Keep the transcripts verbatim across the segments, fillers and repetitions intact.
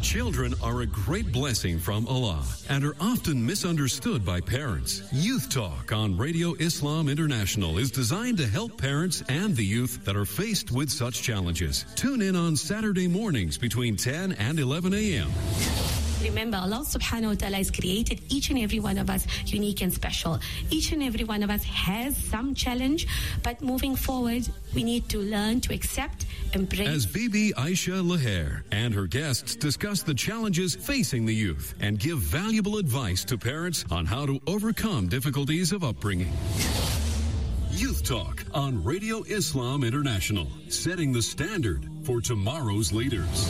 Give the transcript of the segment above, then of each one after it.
Children are a great blessing from Allah and are often misunderstood by parents. Youth Talk on Radio Islam International is designed to help parents and the youth that are faced with such challenges. Tune in on Saturday mornings between ten and eleven a.m. Remember, Allah subhanahu wa ta'ala has created each and every one of us unique and special. Each and every one of us has some challenge, but moving forward, we need to learn to accept, embrace. As Bibi Aisha Laher and her guests discuss the challenges facing the youth and give valuable advice to parents on how to overcome difficulties of upbringing. Youth Talk on Radio Islam International, setting the standard for tomorrow's leaders.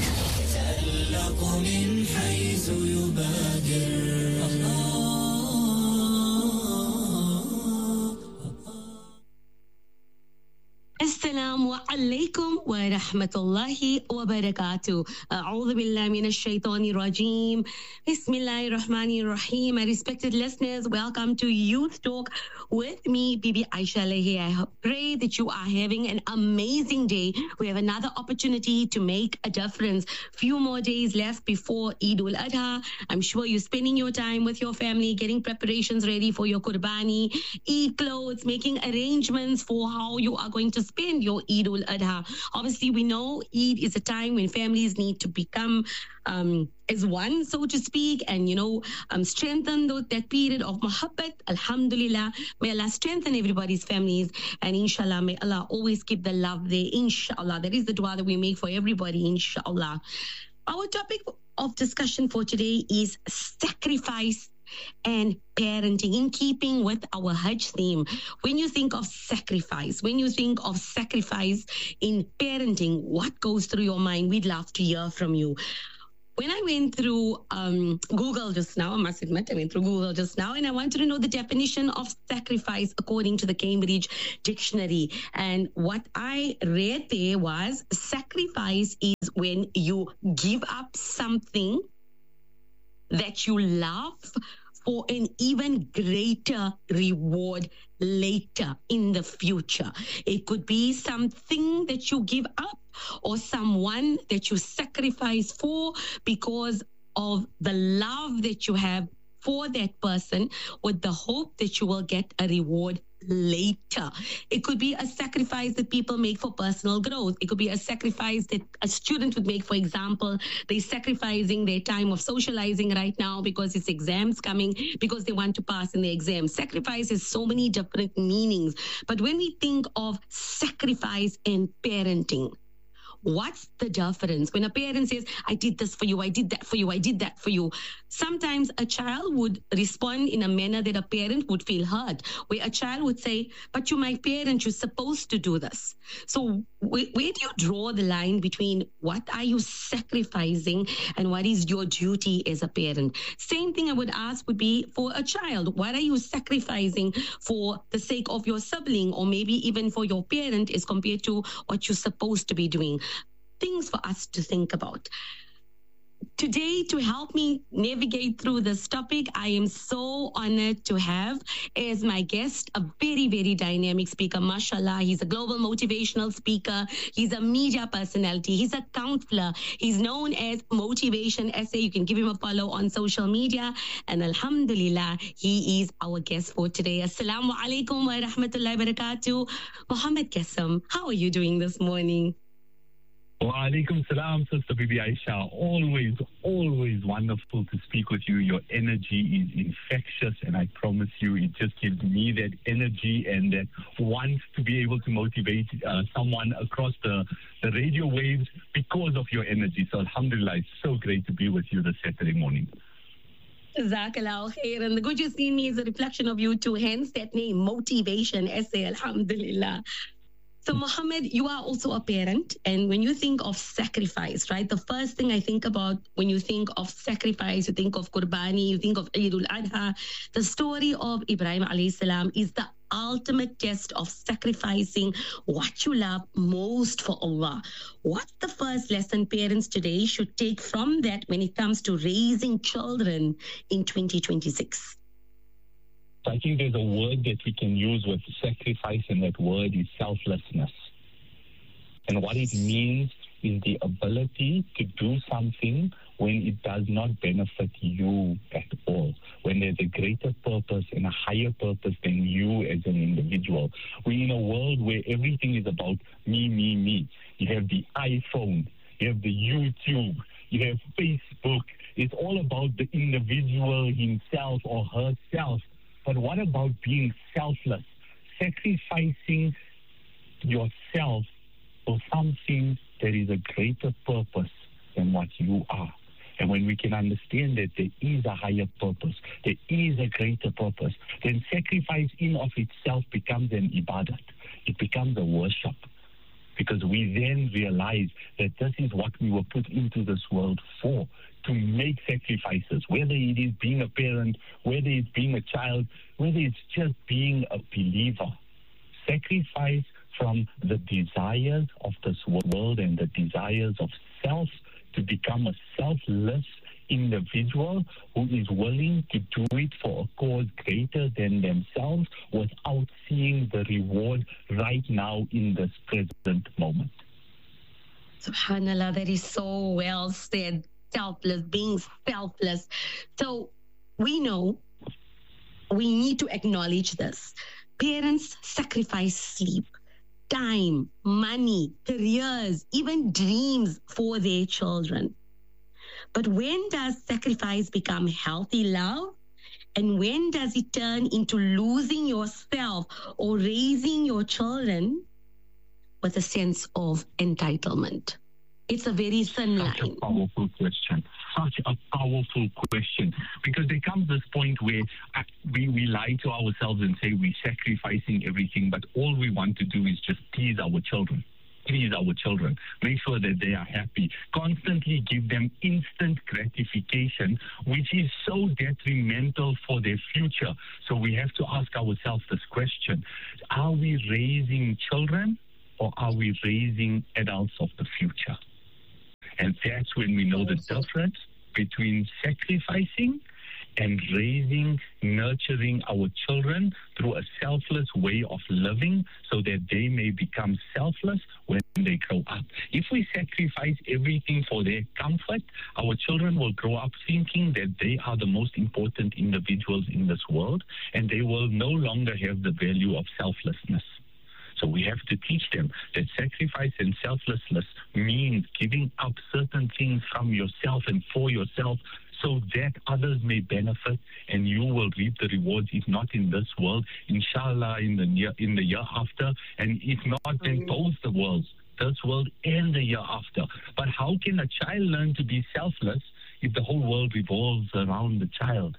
Assalamu alaikum wa rahmatullahi wa barakatuh. A'udhu billahi minash shaitani rajim. Bismillahir rahmanir rahim. My respected listeners, welcome to Youth Talk with me, Bibi Aisha Laher. I pray that you are having an amazing day. We have another opportunity to make a difference. Few more days left before Eid al-Adha. I'm sure you're spending your time with your family, getting preparations ready for your Qurbani, Eid clothes, making arrangements for how you are going to spend your Eid al-Adha. Obviously, we know Eid is a time when families need to become um, as one, so to speak, and, you know, um, strengthen those, that period of muhabbat. Alhamdulillah, may Allah strengthen everybody's families, and inshallah, may Allah always keep the love there, inshallah. That is the dua that we make for everybody, inshallah. Our topic of discussion for today is sacrifice and parenting, in keeping with our Hajj theme. When you think of sacrifice, when you think of sacrifice in parenting, what goes through your mind? We'd love to hear from you. When I went through um, Google just now, I must admit, I went through Google just now, and I wanted to know the definition of sacrifice according to the Cambridge Dictionary. And what I read there was sacrifice is when you give up something that you love for an even greater reward later in the future. It could be something that you give up or someone that you sacrifice for because of the love that you have for that person, with the hope that you will get a reward later. It could be a sacrifice that people make for personal growth. It could be a sacrifice that a student would make. For example, they're sacrificing their time of socializing right now because it's exams coming, because they want to pass in the exam. Sacrifice has so many different meanings. But when we think of sacrifice and parenting, what's the difference? When a parent says, I did this for you, I did that for you, I did that for you. Sometimes a child would respond in a manner that a parent would feel hurt, where a child would say, but you're my parent, you're supposed to do this. So where, where do you draw the line between what are you sacrificing and what is your duty as a parent? Same thing I would ask would be for a child. What are you sacrificing for the sake of your sibling, or maybe even for your parent, as compared to what you're supposed to be doing? Things for us to think about. Today, to help me navigate through this topic, I am so honored to have as my guest a very, very dynamic speaker. Mashallah, he's a global motivational speaker. He's a media personality. He's a counselor. He's known as Motivation S A. You can give him a follow on social media. And alhamdulillah, he is our guest for today. Assalamu alaikum wa rahmatullahi wa barakatuh. Muhammad Qasim, how are you doing this morning? Wa alaikum salam, Sister Bibi Aisha. Always, always wonderful to speak with you. Your energy is infectious, and I promise you, it just gives me that energy and that wants to be able to motivate uh, someone across the, the radio waves because of your energy. So alhamdulillah, it's so great to be with you this Saturday morning. Jazakallah khair. And the good you see me is a reflection of you too, hence that name, Motivation S A, alhamdulillah. So, Muhammad, you are also a parent. And when you think of sacrifice, right, the first thing I think about when you think of sacrifice, you think of Qurbani, you think of Eid al-Adha. The story of Ibrahim alayhi salam is the ultimate test of sacrificing what you love most for Allah. What's the first lesson parents today should take from that when it comes to raising children in twenty twenty-six? I think there's a word that we can use with sacrifice, and that word is selflessness. And what it means is the ability to do something when it does not benefit you at all, when there's a greater purpose and a higher purpose than you as an individual. We're in a world where everything is about me, me, me. You have the iPhone, you have the YouTube, you have Facebook. It's all about the individual himself or herself. But what about being selfless? Sacrificing yourself for something that is a greater purpose than what you are. And when we can understand that there is a higher purpose, there is a greater purpose, then sacrifice in of itself becomes an ibadat. It becomes a worship. Because we then realize that this is what we were put into this world for, to make sacrifices, whether it is being a parent, whether it's being a child, whether it's just being a believer. Sacrifice from the desires of this world and the desires of self to become a selfless individual who is willing to do it for a cause greater than themselves without seeing the reward right now in this present moment. SubhanAllah, that is so well said. Selfless, being selfless. So we know we need to acknowledge this. Parents sacrifice sleep, time, money, careers, even dreams for their children. But when does sacrifice become healthy love? And when does it turn into losing yourself or raising your children with a sense of entitlement? It's a very thin line. Such a powerful question. Such a powerful question. Because there comes this point where we, we lie to ourselves and say we're sacrificing everything, but all we want to do is just please our children. Please our children. Make sure that they are happy. Constantly give them instant gratification, which is so detrimental for their future. So we have to ask ourselves this question. Are we raising children or are we raising adults of the future? And that's when we know the difference between sacrificing and raising, nurturing our children through a selfless way of living so that they may become selfless when they grow up. If we sacrifice everything for their comfort, our children will grow up thinking that they are the most important individuals in this world, and they will no longer have the value of selflessness. So we have to teach them that sacrifice and selflessness means giving up certain things from yourself and for yourself so that others may benefit and you will reap the rewards, if not in this world, inshallah in the year, in the year after, and if not, then both the worlds, this world and the year after. But how can a child learn to be selfless if the whole world revolves around the child?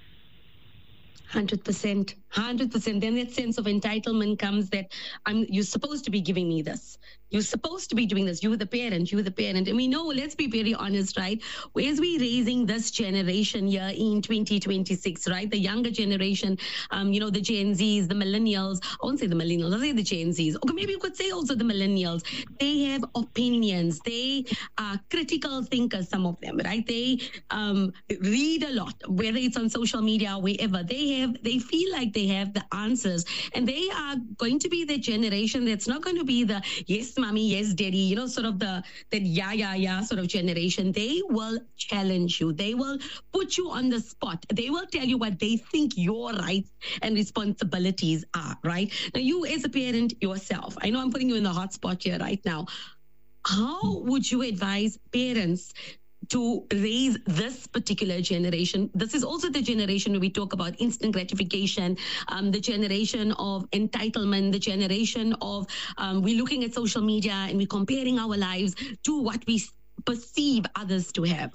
one hundred percent, one hundred percent. Then that sense of entitlement comes that I'm, you're supposed to be giving me this. You're supposed to be doing this. You're the parent, you're the parent. And we know, let's be very honest, right? As we're raising this generation here in twenty twenty-six, right? The younger generation, um, you know, the Gen Zs, the millennials. I won't say the millennials, I'll say the Gen Zs. Okay, maybe you could say also the millennials. They have opinions. They are critical thinkers, some of them, right? They um, read a lot, whether it's on social media or wherever. They have, they feel like they have the answers. And they are going to be the generation that's not going to be the, yes, mommy, yes, daddy, you know, sort of the, that yeah, yeah, yeah sort of generation. They will challenge you. They will put you on the spot. They will tell you what they think your rights and responsibilities are, right? Now, you as a parent yourself, I know I'm putting you in the hot spot here right now. How would you advise parents to raise this particular generation? This is also the generation where we talk about instant gratification, um, the generation of entitlement, the generation of um, we're looking at social media and we're comparing our lives to what we perceive others to have.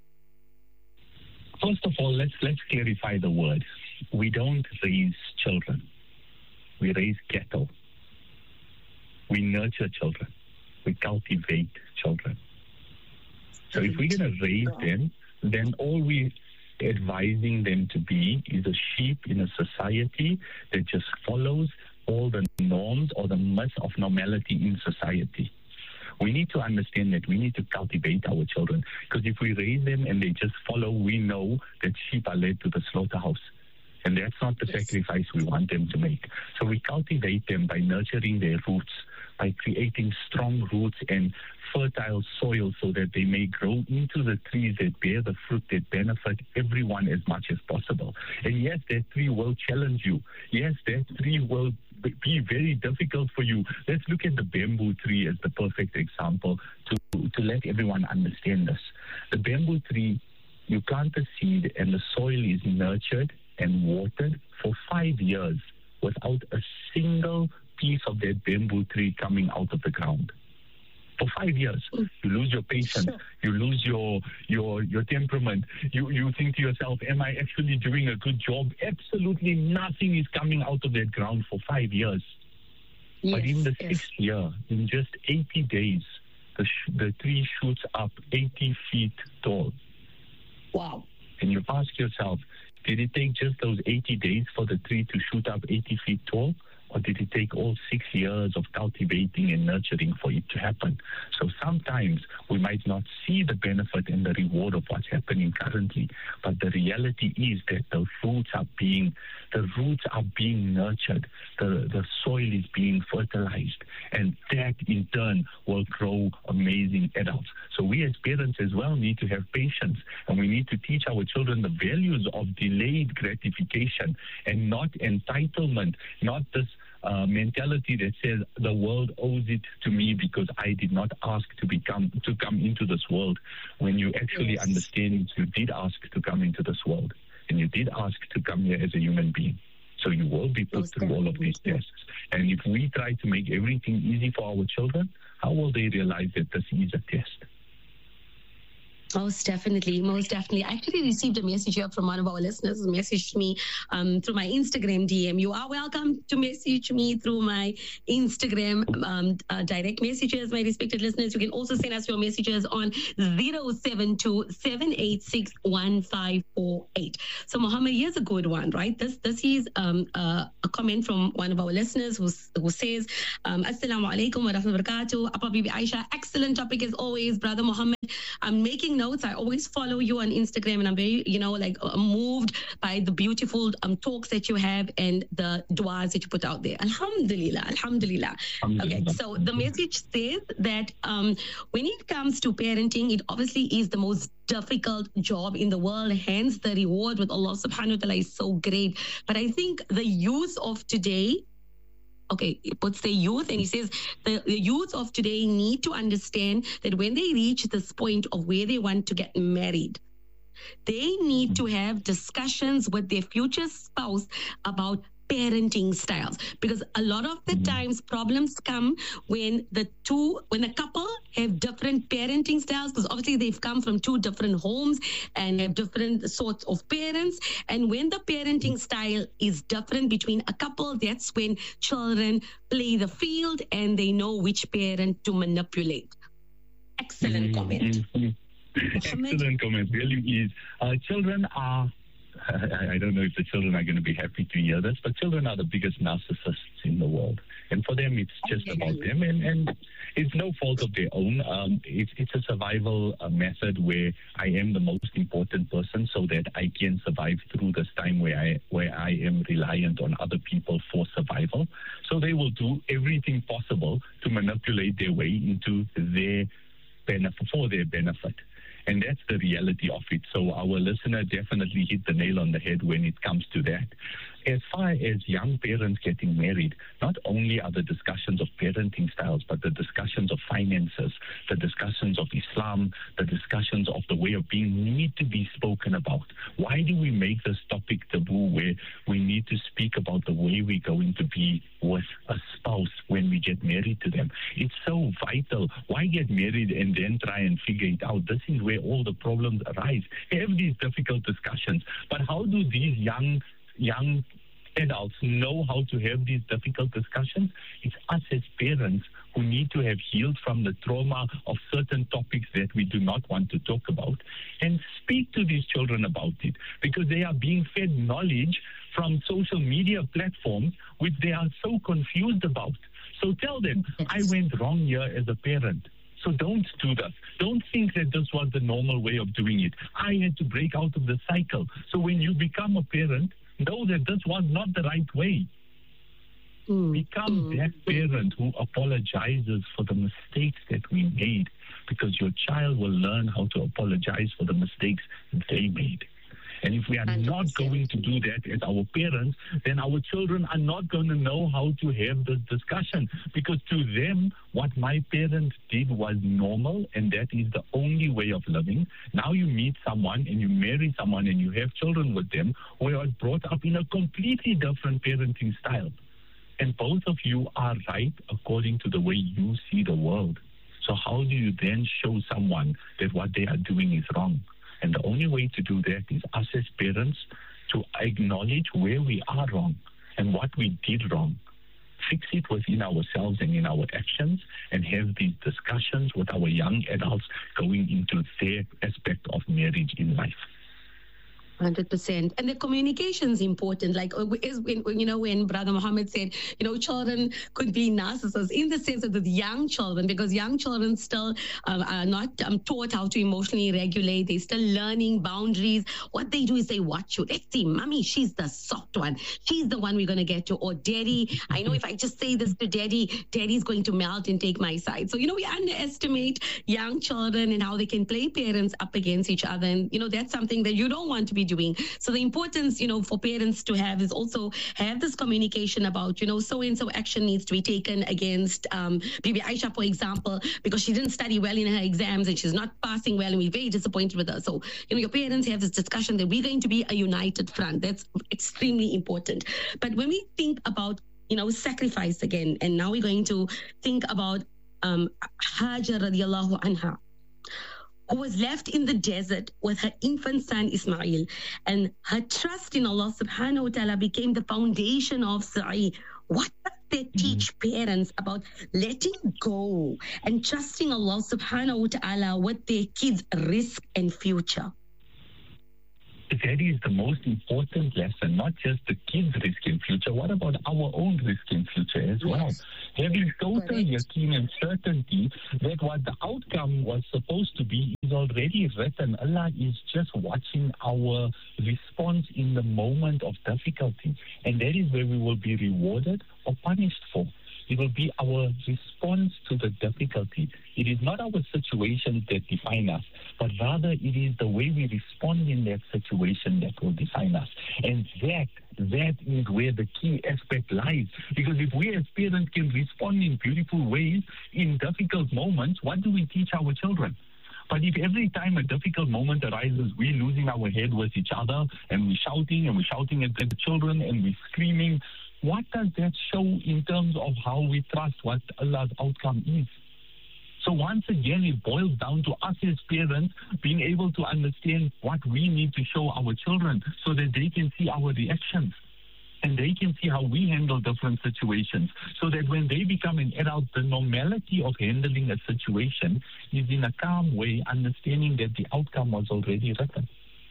First of all, let's let's clarify the word. We don't raise children. We raise cattle. We nurture children. We cultivate children. So if we're going to raise them, then all we're advising them to be is a sheep in a society that just follows all the norms or the myths of normality in society. We need to understand that we need to cultivate our children, because if we raise them and they just follow, we know that sheep are led to the slaughterhouse. And that's not the sacrifice we want them to make. So we cultivate them by nurturing their roots, by creating strong roots and fertile soil so that they may grow into the trees that bear the fruit that benefit everyone as much as possible. And yes, that tree will challenge you. Yes, that tree will be very difficult for you. Let's look at the bamboo tree as the perfect example to, to let everyone understand this. The bamboo tree, you plant the seed and the soil is nurtured and watered for five years without a single piece of that bamboo tree coming out of the ground. For five years, you lose your patience, you lose your your your temperament. You you think to yourself, am I actually doing a good job? Absolutely nothing is coming out of that ground for five years. Yes, but in the yes. sixth year, in just eighty days, the, sh- the tree shoots up eighty feet tall. Wow. And you ask yourself, did it take just those eighty days for the tree to shoot up eighty feet tall? Or did it take all six years of cultivating and nurturing for it to happen? So sometimes we might not see the benefit and the reward of what's happening currently, but the reality is that the roots are being, the roots are being nurtured, the, the soil is being fertilized, and that in turn will grow amazing adults. So we as parents as well need to have patience, and we need to teach our children the values of delayed gratification and not entitlement, not this Uh, mentality that says the world owes it to me because I did not ask to become to come into this world. When you actually yes. understand you did ask to come into this world, and you did ask to come here as a human being. So you will be put Most through all of these tests. And if we try to make everything easy for our children, how will they realize that this is a test? Most definitely, most definitely. I actually received a message here from one of our listeners who messaged me um, through my Instagram D M. You are welcome to message me through my Instagram um, uh, direct messages, my respected listeners. You can also send us your messages on zero seven two, seven eight six, one five four eight. So, Mohammed, here's a good one, right? This this is um, uh, a comment from one of our listeners who, who says, um, Assalamu alaikum wa rahmatullahi wa barakatuh. Appa Bibi Aisha, excellent topic as always, Brother Mohammed. I'm making notes. I always follow you on Instagram, and I'm very, you know, like uh, moved by the beautiful um, talks that you have and the du'as that you put out there. Alhamdulillah, alhamdulillah. Okay, so the message says that um, when it comes to parenting, it obviously is the most difficult job in the world. Hence, the reward with Allah subhanahu wa ta'ala is so great. But I think the youth of today, okay, it puts the youth, and he says the, the youth of today need to understand that when they reach this point of where they want to get married, they need to have discussions with their future spouse about parenting styles, because a lot of the times problems come when the two when the couple have different parenting styles, because obviously they've come from two different homes and have different sorts of parents, and when the parenting style is different between a couple, that's when children play the field and they know which parent to manipulate. Excellent mm-hmm. comment. Excellent comment, really is. Uh, children are I, I don't know if the children are going to be happy to hear this, but children are the biggest narcissists in the world. And for them, it's just about them. And, and it's no fault of their own. Um, it's, it's a survival uh, method where I am the most important person so that I can survive through this time where I, where I am reliant on other people for survival. So they will do everything possible to manipulate their way into their benefit, for their benefit. And that's the reality of it. So our listener definitely hit the nail on the head when it comes to that. As far as young parents getting married, not only are the discussions of parenting styles, but the discussions of finances, the discussions of Islam, the discussions of the way of being need to be spoken about. Why do we make this topic taboo where we need to speak about the way we're going to be with a spouse when we get married to them? It's so vital. Why get married and then try and figure it out? This is where all the problems arise. Have these difficult discussions. But how do these young young adults know how to have these difficult discussions? It's us as parents who need to have healed from the trauma of certain topics that we do not want to talk about and speak to these children about it, because they are being fed knowledge from social media platforms which they are so confused about. So tell them, I went wrong here as a parent. So don't do that. Don't think that this was the normal way of doing it. I had to break out of the cycle. So when you become a parent, know that this was not the right way. Mm. Become Mm. that parent who apologizes for the mistakes that we made, because your child will learn how to apologize for the mistakes they made. And if we are one hundred percent. not going to do that as our parents, then our children are not going to know how to have this discussion, because to them, what my parents did was normal, and that is the only way of living. Now you meet someone and you marry someone and you have children with them who are brought up in a completely different parenting style. And both of you are right according to the way you see the world. So how do you then show someone that what they are doing is wrong? And the only way to do that is us as parents to acknowledge where we are wrong and what we did wrong. Fix it within ourselves and in our actions, and have these discussions with our young adults going into their aspect of marriage in life. one hundred percent. And the communication is important. Like, is when, when, you know, when Brother Muhammad said, you know, children could be narcissists in the sense of the young children, because young children still um, are not um, taught how to emotionally regulate. They're still learning boundaries. What they do is they watch you. Let's see, mommy, she's the soft one. She's the one we're going to get to. Or daddy, I know if I just say this to daddy, daddy's going to melt and take my side. So, you know, we underestimate young children and how they can play parents up against each other. And, you know, that's something that you don't want to be doing. So the importance, you know, for parents to have is also have this communication about, you know, so-and-so action needs to be taken against um, Bibi Aisha, for example, because she didn't study well in her exams and she's not passing well, and we're very disappointed with her. So, you know, your parents have this discussion that we're going to be a united front. That's extremely important. But when we think about, you know, sacrifice again, and now we're going to think about um, Hajar radiallahu anha, who was left in the desert with her infant son Ismail, and her trust in Allah subhanahu wa ta'ala became the foundation of Sa'i. What does that teach parents about letting go and trusting Allah subhanahu wa ta'ala with their kids' risk and future? That is the most important lesson, not just the kids' risk in future. What about our own risk in future as well? Yes. Having total Correct. yaqeen and certainty that what the outcome was supposed to be is already written. Allah is just watching our response in the moment of difficulty. And that is where we will be rewarded or punished for. It will be our response to the difficulty. It is not our situations that define us, but rather it is the way we respond in that situation that will define us. And that, that is where the key aspect lies. Because if we as parents can respond in beautiful ways in difficult moments, what do we teach our children? But if every time a difficult moment arises, we're losing our head with each other, and we're shouting, and we're shouting at the children, and we're screaming, what does that show in terms of how we trust what Allah's outcome is? So once again, it boils down to us as parents being able to understand what we need to show our children so that they can see our reactions and they can see how we handle different situations, so that when they become an adult, the normality of handling a situation is in a calm way, understanding that the outcome was already written.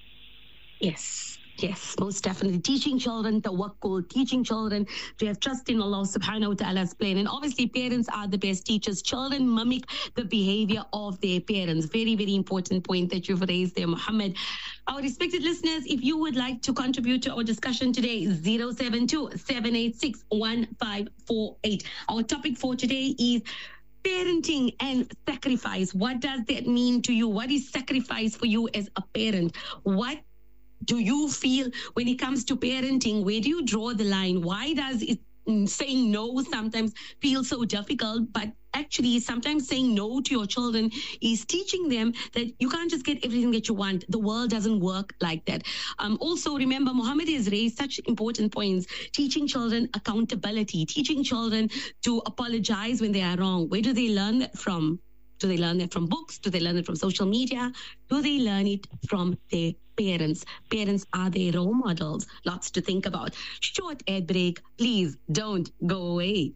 Yes. Yes, most definitely. Teaching children tawakkul, teaching children to have trust in Allah subhanahu wa ta'ala's plan. And obviously, parents are the best teachers. Children mimic the behavior of their parents. Very, very important point that you've raised there, Muhammad. Our respected listeners, if you would like to contribute to our discussion today, zero seven two, seven eight six, one five four eight. Our topic for today is parenting and sacrifice. What does that mean to you? What is sacrifice for you as a parent? What do you feel when it comes to parenting? Where do you draw the line? Why does it saying no sometimes feel so difficult? But actually, sometimes saying no to your children is teaching them that you can't just get everything that you want. The world doesn't work like that. Um, also, remember, Muhammad has raised such important points. Teaching children accountability, teaching children to apologize when they are wrong. Where do they learn that from? Do they learn it from books? Do they learn it from social media? Do they learn it from their parents? Parents are their role models. Lots to think about. Short ad break. Please don't go away.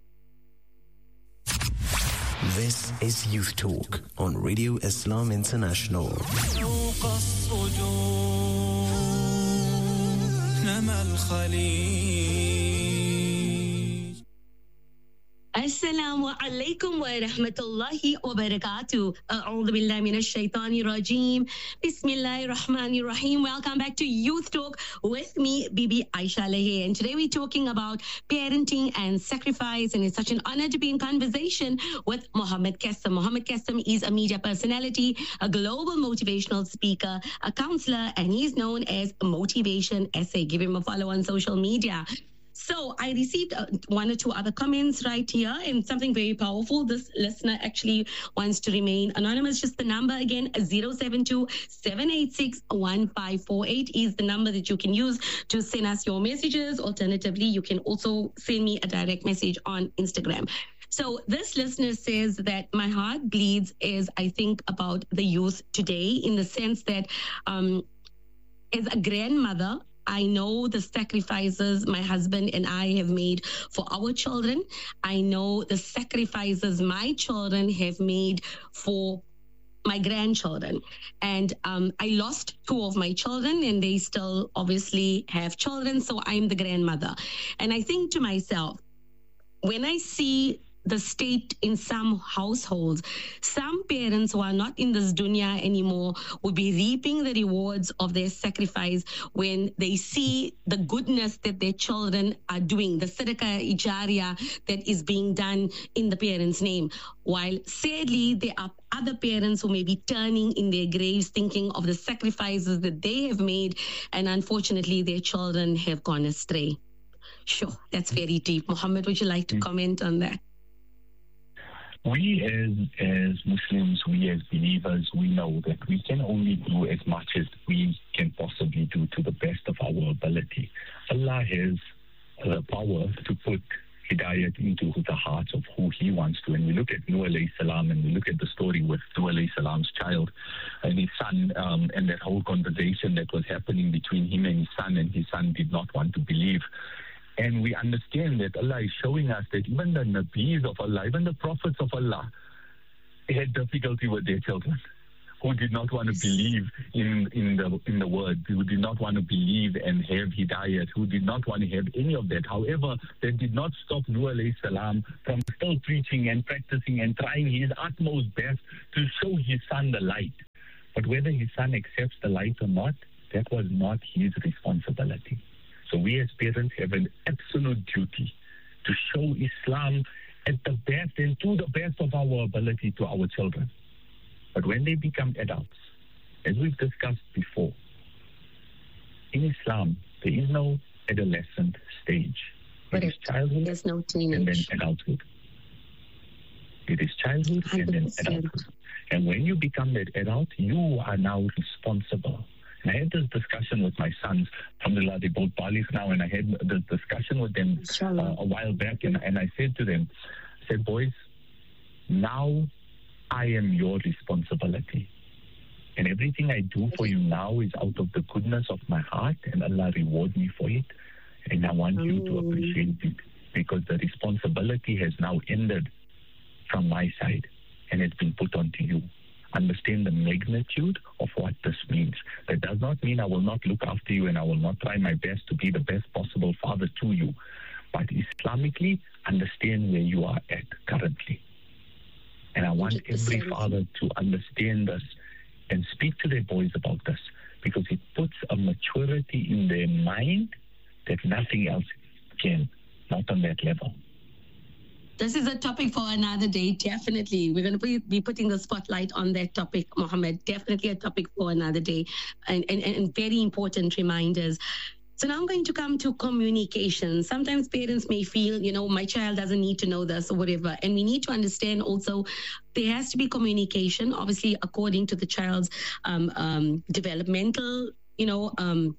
This is Youth Talk on Radio Islam International. Assalamu alaikum wa rahmatullahi wa barakatuh. A'udhu billahi minash shaitani rajeem. Bismillahir rahmanir rahim. Welcome back to Youth Talk with me, Bibi Aisha Lahe. And today we're talking about parenting and sacrifice. And it's such an honor to be in conversation with Mohammed Kassim. Mohammed Kassim is a media personality, a global motivational speaker, a counselor, and he's known as Motivation S A. Give him a follow on social media. So I received uh, one or two other comments right here, and something very powerful. This listener actually wants to remain anonymous. Just the number again, zero seven two, seven eight six, one five four eight is the number that you can use to send us your messages. Alternatively, you can also send me a direct message on Instagram. So this listener says that my heart bleeds as I think about the youth today, in the sense that um, as a grandmother, I know the sacrifices my husband and I have made for our children. I know the sacrifices my children have made for my grandchildren. And um, I lost two of my children, and they still obviously have children. So I'm the grandmother. And I think to myself, when I see the state in some households, some parents who are not in this dunya anymore will be reaping the rewards of their sacrifice when they see the goodness that their children are doing, the sadaqah ijariya that is being done in the parents' name. While sadly, there are other parents who may be turning in their graves thinking of the sacrifices that they have made, and unfortunately, their children have gone astray. Sure, that's very deep. Mohammed, would you like to mm. comment on that? We as as Muslims, we as believers, we know that we can only do as much as we can possibly do to the best of our ability. Allah has the power to put hidayat into the hearts of who He wants to. And we look at Nuh alayhi salam, and we look at the story with Nuh alayhi salam's child and his son, um, and that whole conversation that was happening between him and his son, and his son did not want to believe. And we understand that Allah is showing us that even the Nabis of Allah, even the prophets of Allah, had difficulty with their children, who did not want to believe in, in the in the word, who did not want to believe and have hidayat, who did not want to have any of that. However, that did not stop Nuh alayhi salam from still preaching and practicing and trying his utmost best to show his son the light. But whether his son accepts the light or not, that was not his responsibility. So we as parents have an absolute duty to show Islam at the best and to the best of our ability to our children. But when they become adults, as we've discussed before, in Islam, there is no adolescent stage. It is childhood There's no teenage. and then adulthood. It is childhood one hundred percent. And then adulthood. And when you become that adult, you are now responsible. And I had this discussion with my sons. Alhamdulillah, they're both Balis now, and I had this discussion with them uh, a while back, and, and I said to them, I said, boys, now I am your responsibility. And everything I do for you now is out of the goodness of my heart, and Allah reward me for it. And I want you to appreciate it, because the responsibility has now ended from my side, and it's been put onto you. Understand the magnitude of what this means. That does not mean I will not look after you and I will not try my best to be the best possible father to you. But Islamically, understand where you are at currently. And I want every father to understand this and speak to their boys about this, because it puts a maturity in their mind that nothing else can, not on that level. This is a topic for another day, definitely. We're going to be putting the spotlight on that topic, Mohammed. Definitely a topic for another day, and, and, and very important reminders. So now I'm going to come to communication. Sometimes parents may feel, you know, my child doesn't need to know this or whatever. And we need to understand also there has to be communication, obviously, according to the child's um, um, developmental, you know, um,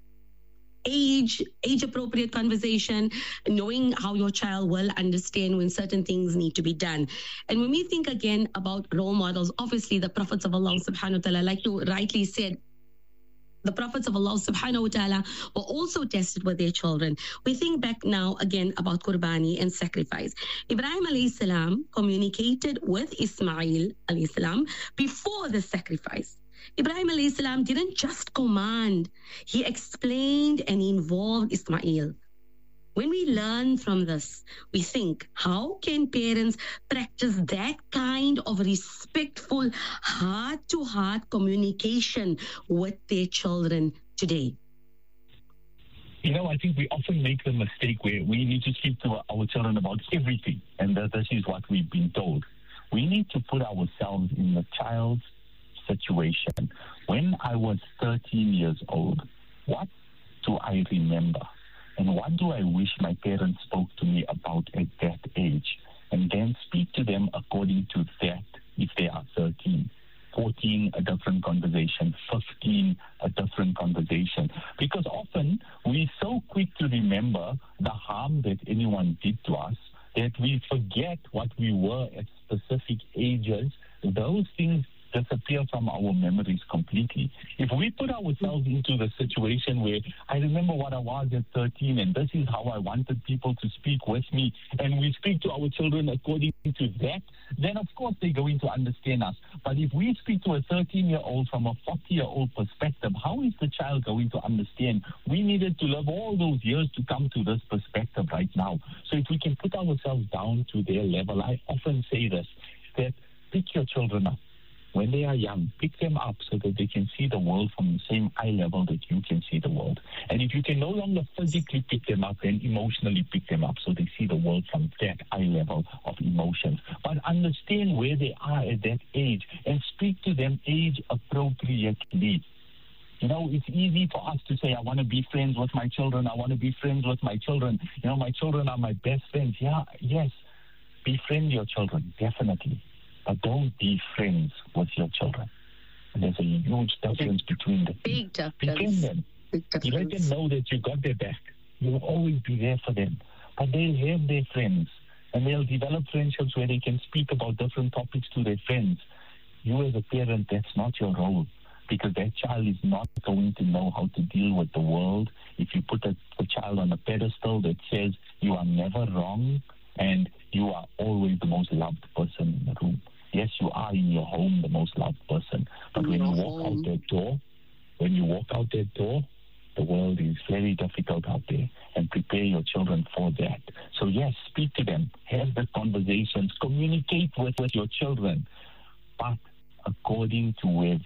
age, age-appropriate conversation, knowing how your child will understand when certain things need to be done. And when we think again about role models, obviously the prophets of Allah subhanahu wa ta'ala, like you rightly said, the prophets of Allah subhanahu wa ta'ala were also tested with their children. We think back now again about Qurbani and sacrifice. Ibrahim alayhi salam communicated with Ismail alayhi salam before the sacrifice. Ibrahim alayhi salam didn't just command, he explained and involved Ismail. When we learn from this, we think, how can parents practice that kind of respectful, heart-to-heart communication with their children today? You know, I think we often make the mistake where we need to speak to our children about everything, and that this is what we've been told. We need to put ourselves in the child's situation. When I was thirteen years old, what do I remember? And what do I wish my parents spoke to me about at that age? And then speak to them according to that if they are thirteen. fourteen, a different conversation. fifteen, a different conversation. Because often we're so quick to remember the harm that anyone did to us that we forget what we were at specific ages. Those things disappear from our memories completely. If we put ourselves into the situation where I remember what I was at thirteen and this is how I wanted people to speak with me, and we speak to our children according to that, then of course they're going to understand us. But if we speak to a thirteen-year-old from a forty-year-old perspective, how is the child going to understand? We needed to live all those years to come to this perspective right now. So if we can put ourselves down to their level, I often say this, that pick your children up. When they are young, pick them up so that they can see the world from the same eye level that you can see the world. And if you can no longer physically pick them up, then emotionally pick them up so they see the world from that eye level of emotions. But understand where they are at that age and speak to them age appropriately. You know, it's easy for us to say, I want to be friends with my children. I want to be friends with my children. You know, my children are my best friends. Yeah, yes, befriend your children, definitely. But don't be friends with your children. And there's a huge difference between the two. Big difference. Befriend them. Big difference. You let them know that you got their back. You will always be there for them. But they'll have their friends. And they'll develop friendships where they can speak about different topics to their friends. You as a parent, that's not your role. Because that child is not going to know how to deal with the world. If you put a, a child on a pedestal that says you are never wrong and you are always the most loved person in the room. Yes, you are in your home the most loved person. But when you walk out that door, when you walk out that door, the world is very difficult out there. And prepare your children for that. So yes, speak to them, have the conversations, communicate with, with your children, but according to where